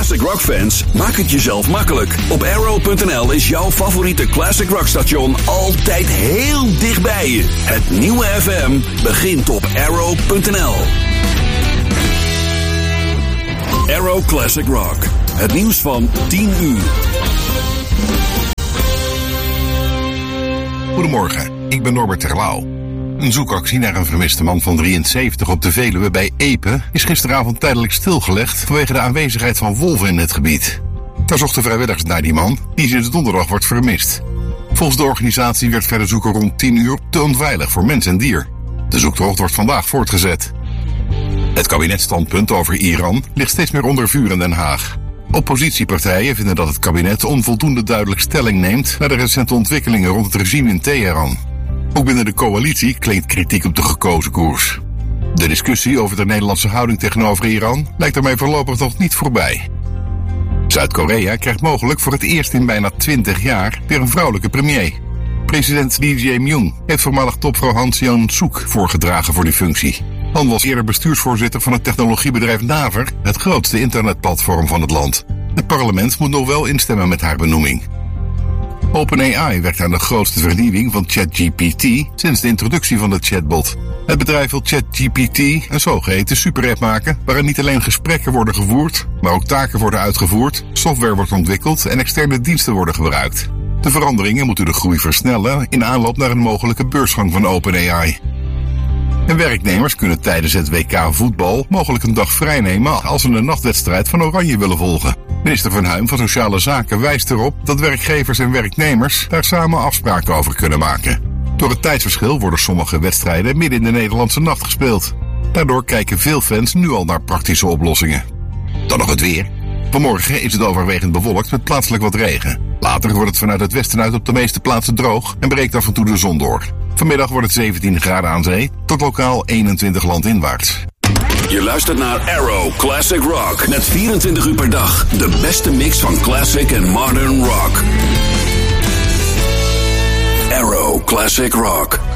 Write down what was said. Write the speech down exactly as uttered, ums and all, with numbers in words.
classic rock fans, maak het jezelf makkelijk. Op arrow punt n l is jouw favoriete classic rock station altijd heel dicht bij je. Het nieuwe F M begint op arrow punt n l. Arrow Classic Rock. Het nieuws van tien uur. Goedemorgen, ik ben Norbert Terlouw. Een zoekactie naar een vermiste man van drieënzeventig op de Veluwe bij Epe is gisteravond tijdelijk stilgelegd vanwege de aanwezigheid van wolven in het gebied. Daar zochten vrijwilligers naar die man, die sinds donderdag wordt vermist. Volgens de organisatie werd verder zoeken rond tien uur te onveilig voor mens en dier. De zoektocht wordt vandaag voortgezet. Het kabinetsstandpunt over Iran ligt steeds meer onder vuur in Den Haag. Oppositiepartijen vinden dat het kabinet onvoldoende duidelijk stelling neemt naar de recente ontwikkelingen rond het regime in Teheran. Ook binnen de coalitie klinkt kritiek op de gekozen koers. De discussie over de Nederlandse houding tegenover Iran lijkt ermee voorlopig nog niet voorbij. Zuid-Korea krijgt mogelijk voor het eerst in bijna twintig jaar weer een vrouwelijke premier. President Lee Jae-myung heeft voormalig topvrouw Han Seong-suk voorgedragen voor die functie. Han was eerder bestuursvoorzitter van het technologiebedrijf Naver, het grootste internetplatform van het land. Het parlement moet nog wel instemmen met haar benoeming. OpenAI werkt aan de grootste vernieuwing van ChatGPT sinds de introductie van de chatbot. Het bedrijf wil ChatGPT een zogeheten superapp maken, waarin niet alleen gesprekken worden gevoerd, maar ook taken worden uitgevoerd, software wordt ontwikkeld en externe diensten worden gebruikt. De veranderingen moeten de groei versnellen in aanloop naar een mogelijke beursgang van OpenAI. En werknemers kunnen tijdens het W K voetbal mogelijk een dag vrijnemen als ze een nachtwedstrijd van Oranje willen volgen. Minister Van Huym van Sociale Zaken wijst erop dat werkgevers en werknemers daar samen afspraken over kunnen maken. Door het tijdsverschil worden sommige wedstrijden midden in de Nederlandse nacht gespeeld. Daardoor kijken veel fans nu al naar praktische oplossingen. Dan nog het weer. Vanmorgen is het overwegend bewolkt met plaatselijk wat regen. Later wordt het vanuit het westen uit op de meeste plaatsen droog en breekt af en toe de zon door. Vanmiddag wordt het zeventien graden aan zee tot lokaal eenentwintig landinwaarts. Je luistert naar Arrow Classic Rock. Met vierentwintig uur per dag de beste mix van classic en modern rock. Arrow Classic Rock.